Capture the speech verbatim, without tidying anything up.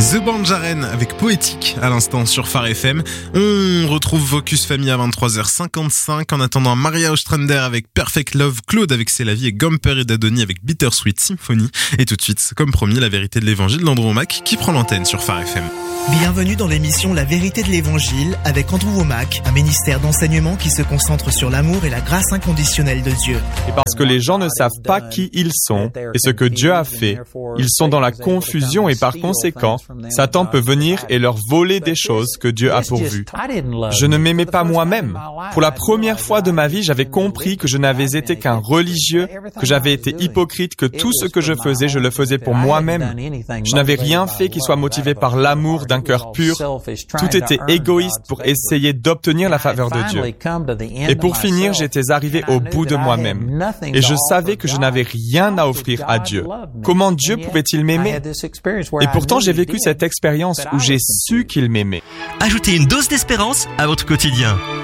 The Banjaren avec Poétique à l'instant sur Phare F M. On retrouve Vocus Famille à vingt-trois heures cinquante-cinq. En attendant, Maria Ostrander avec Perfect Love, Claude avec C'est la vie et Gumper et Dadoni avec Bittersweet Symphony. Et tout de suite, comme promis, la vérité de l'évangile d'Andromaque qui prend l'antenne sur Phare F M. Bienvenue dans l'émission La vérité de l'évangile avec Andrew Womack, un ministère d'enseignement qui se concentre sur l'amour et la grâce inconditionnelle de Dieu. Et parce que les gens ne savent pas qui ils sont et ce que Dieu a fait, ils sont dans la confusion et par conséquent, Satan peut venir et leur voler des choses que Dieu a pourvues. Je ne m'aimais pas moi-même. Pour la première fois de ma vie, j'avais compris que je n'avais été qu'un religieux, que j'avais été hypocrite, que tout ce que je faisais, je le faisais pour moi-même. Je n'avais rien fait qui soit motivé par l'amour d'un cœur pur. Tout était égoïste pour essayer d'obtenir la faveur de Dieu. Et pour finir, j'étais arrivé au bout de moi-même. Et je savais que je n'avais rien à offrir à Dieu. Comment Dieu pouvait-il m'aimer? Et pourtant, j'ai vécu cette expérience où j'ai su qu'il m'aimait. Ajoutez une dose d'espérance à votre quotidien.